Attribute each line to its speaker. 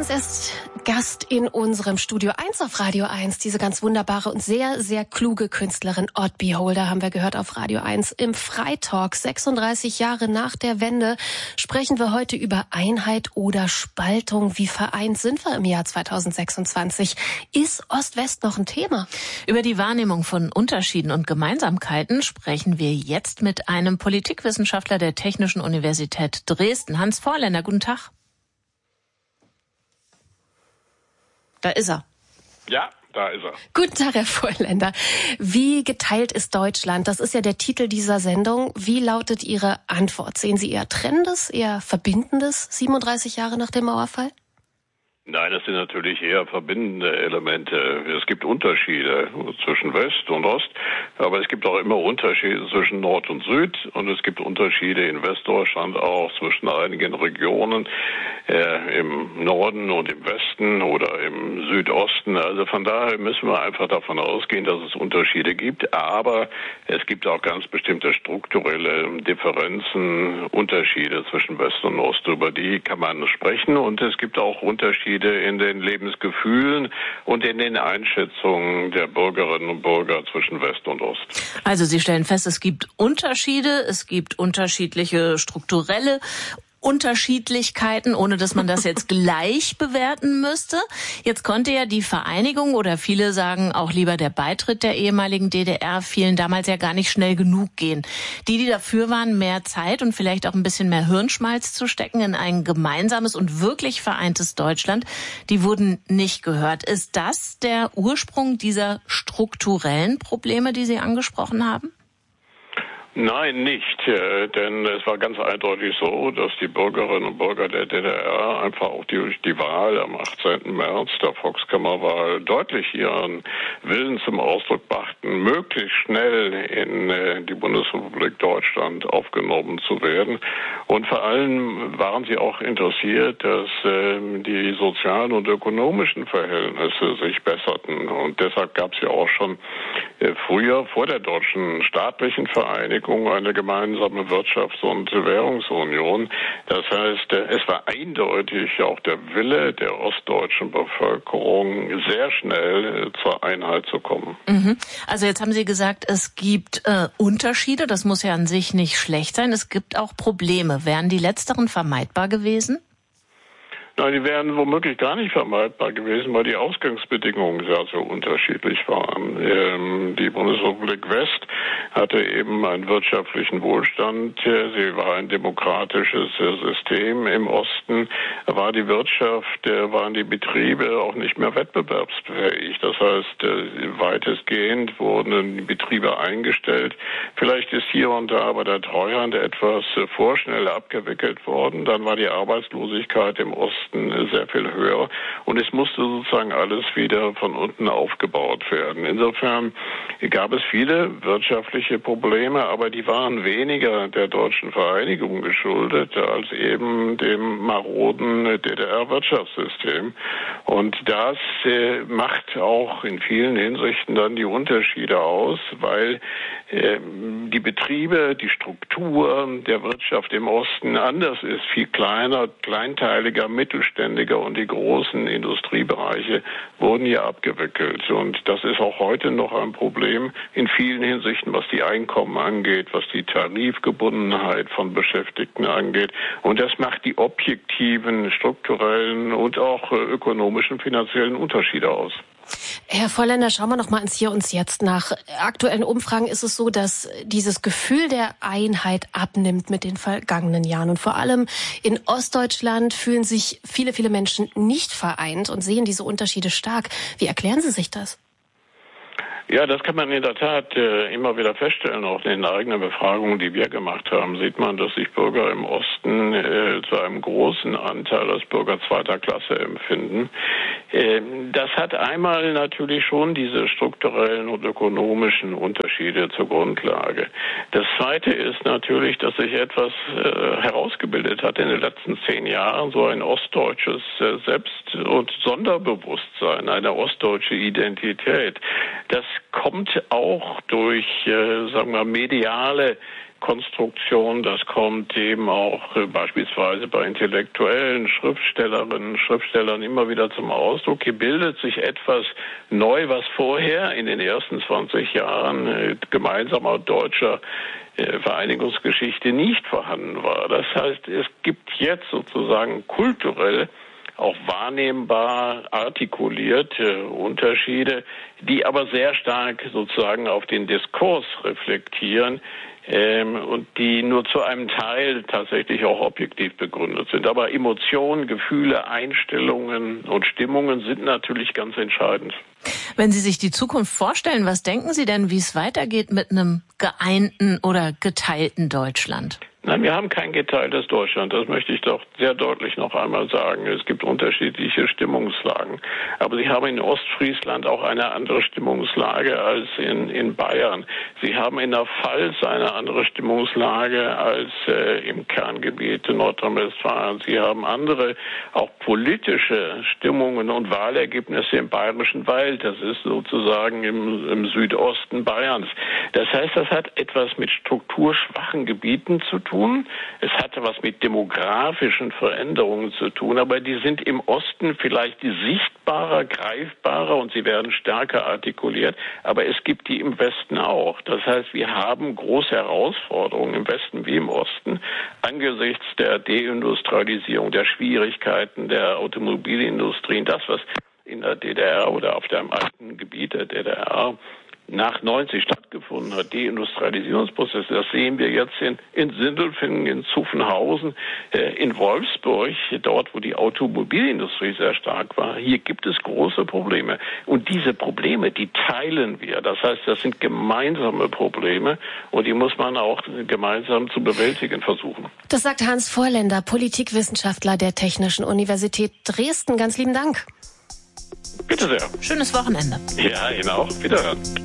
Speaker 1: Meistens ist Gast in unserem Studio 1 auf Radio 1, diese ganz wunderbare und sehr, sehr kluge Künstlerin Odd Beholder, haben wir gehört auf Radio 1. Im Freitalk, 36 Jahre nach der Wende, sprechen wir heute über Einheit oder Spaltung. Wie vereint sind wir im Jahr 2026? Ist Ost-West noch ein Thema?
Speaker 2: Über die Wahrnehmung von Unterschieden und Gemeinsamkeiten sprechen wir jetzt mit einem Politikwissenschaftler der Technischen Universität Dresden, Hans Vorländer. Guten Tag. Da ist er.
Speaker 3: Ja, da ist er.
Speaker 1: Guten Tag, Herr Vorländer. Wie geteilt ist Deutschland? Das ist ja der Titel dieser Sendung. Wie lautet Ihre Antwort? Sehen Sie eher Trennendes, eher Verbindendes, 37 Jahre nach dem Mauerfall?
Speaker 3: Nein, das sind natürlich eher verbindende Elemente. Es gibt Unterschiede zwischen West und Ost, aber es gibt auch immer Unterschiede zwischen Nord und Süd und es gibt Unterschiede in Westdeutschland auch zwischen einigen Regionen im Norden und im Westen oder im Südosten. Also von daher müssen wir einfach davon ausgehen, dass es Unterschiede gibt, aber es gibt auch ganz bestimmte strukturelle Differenzen, Unterschiede zwischen West und Ost. Über die kann man sprechen und es gibt auch Unterschiede in den Lebensgefühlen und in den Einschätzungen der Bürgerinnen und Bürger zwischen West und Ost.
Speaker 2: Also Sie stellen fest, es gibt Unterschiede, es gibt unterschiedliche strukturelle Unterschiedlichkeiten, ohne dass man das jetzt gleich bewerten müsste. Jetzt konnte ja die Vereinigung oder viele sagen auch lieber der Beitritt der ehemaligen DDR vielen damals ja gar nicht schnell genug gehen. Die dafür waren, mehr Zeit und vielleicht auch ein bisschen mehr Hirnschmalz zu stecken in ein gemeinsames und wirklich vereintes Deutschland, die wurden nicht gehört. Ist das der Ursprung dieser strukturellen Probleme, die Sie angesprochen haben?
Speaker 3: Nein, nicht, denn es war ganz eindeutig so, dass die Bürgerinnen und Bürger der DDR einfach auch durch die Wahl am 18. März, der Volkskammerwahl, deutlich ihren Willen zum Ausdruck brachten, möglichst schnell in die Bundesrepublik Deutschland aufgenommen zu werden. Und vor allem waren sie auch interessiert, dass die sozialen und ökonomischen Verhältnisse sich besserten. Und deshalb gab es ja auch schon früher, vor der deutschen staatlichen Vereinigung, eine gemeinsame Wirtschafts- und Währungsunion. Das heißt, es war eindeutig auch der Wille der ostdeutschen Bevölkerung, sehr schnell zur Einheit zu kommen.
Speaker 2: Also jetzt haben Sie gesagt, es gibt Unterschiede, das muss ja an sich nicht schlecht sein, es gibt auch Probleme. Wären die letzteren vermeidbar gewesen?
Speaker 3: Nein, die wären womöglich gar nicht vermeidbar gewesen, weil die Ausgangsbedingungen sehr, sehr unterschiedlich waren. Die Bundesrepublik West hatte eben einen wirtschaftlichen Wohlstand. Sie war ein demokratisches System. Im Osten war die Wirtschaft, waren die Betriebe auch nicht mehr wettbewerbsfähig. Das heißt, weitestgehend wurden die Betriebe eingestellt. Vielleicht ist hier und da bei der Treuhand etwas vorschnell abgewickelt worden. Dann war die Arbeitslosigkeit im Osten sehr viel höher und es musste sozusagen alles wieder von unten aufgebaut werden. Insofern gab es viele wirtschaftliche Probleme, aber die waren weniger der deutschen Vereinigung geschuldet als eben dem maroden DDR-Wirtschaftssystem. Und das macht auch in vielen Hinsichten dann die Unterschiede aus, weil die Betriebe, die Struktur der Wirtschaft im Osten anders ist, viel kleiner, kleinteiliger, mittelständiger und die großen Industriebereiche wurden hier abgewickelt. Und das ist auch heute noch ein Problem in vielen Hinsichten, was die Einkommen angeht, was die Tarifgebundenheit von Beschäftigten angeht. Und das macht die objektiven, strukturellen und auch ökonomischen, finanziellen Unterschiede aus.
Speaker 1: Herr Vorländer, schauen wir noch mal ins Hier und Jetzt. Nach aktuellen Umfragen ist es so, dass dieses Gefühl der Einheit abnimmt mit den vergangenen Jahren. Und vor allem in Ostdeutschland fühlen sich viele, viele Menschen nicht vereint und sehen diese Unterschiede stark. Wie erklären Sie sich das?
Speaker 3: Ja, das kann man in der Tat immer wieder feststellen. Auch in den eigenen Befragungen, die wir gemacht haben, sieht man, dass sich Bürger im Osten zu einem großen Anteil als Bürger zweiter Klasse empfinden. Das hat einmal natürlich schon diese strukturellen und ökonomischen Unterschiede zur Grundlage. Das Zweite ist natürlich, dass sich etwas herausgebildet hat in den letzten 10 Jahren, so ein ostdeutsches Selbst- und Sonderbewusstsein, eine ostdeutsche Identität. Das kommt auch durch, sagen wir, mediale Konstruktion. Das kommt eben auch beispielsweise bei Intellektuellen, Schriftstellerinnen, Schriftstellern immer wieder zum Ausdruck. Hier bildet sich etwas neu, was vorher in den ersten 20 Jahren gemeinsamer deutscher Vereinigungsgeschichte nicht vorhanden war. Das heißt, es gibt jetzt sozusagen kulturell auch wahrnehmbar artikulierte Unterschiede, die aber sehr stark sozusagen auf den Diskurs reflektieren und die nur zu einem Teil tatsächlich auch objektiv begründet sind. Aber Emotionen, Gefühle, Einstellungen und Stimmungen sind natürlich ganz entscheidend.
Speaker 2: Wenn Sie sich die Zukunft vorstellen, was denken Sie denn, wie es weitergeht mit einem geeinten oder geteilten Deutschland?
Speaker 3: Nein, wir haben kein geteiltes Deutschland. Das möchte ich doch sehr deutlich noch einmal sagen. Es gibt unterschiedliche Stimmungslagen. Aber Sie haben in Ostfriesland auch eine andere Stimmungslage als in Bayern. Sie haben in der Pfalz eine andere Stimmungslage als im Kerngebiet Nordrhein-Westfalen. Sie haben andere, auch politische Stimmungen und Wahlergebnisse im Bayerischen Wald. Das ist sozusagen im Südosten Bayerns. Das heißt, das hat etwas mit strukturschwachen Gebieten zu tun. Es hatte was mit demografischen Veränderungen zu tun, aber die sind im Osten vielleicht sichtbarer, greifbarer und sie werden stärker artikuliert, aber es gibt die im Westen auch. Das heißt, wir haben große Herausforderungen im Westen wie im Osten angesichts der Deindustrialisierung, der Schwierigkeiten der Automobilindustrie, das, was in der DDR oder auf dem alten Gebiet der DDR nach 90 stattgefunden hat, Deindustrialisierungsprozess, das sehen wir jetzt in Sindelfingen, in Zuffenhausen, in Wolfsburg, dort, wo die Automobilindustrie sehr stark war. Hier gibt es große Probleme. Und diese Probleme, die teilen wir. Das heißt, das sind gemeinsame Probleme und die muss man auch gemeinsam zu bewältigen versuchen.
Speaker 1: Das sagt Hans Vorländer, Politikwissenschaftler der Technischen Universität Dresden. Ganz lieben Dank.
Speaker 3: Bitte sehr.
Speaker 2: Schönes Wochenende.
Speaker 3: Ja, Ihnen auch. Wiederhören.